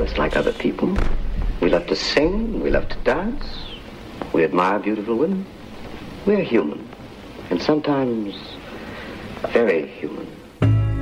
restless like other people. We love to sing, we love to dance, we admire beautiful women. We're human, and sometimes very human.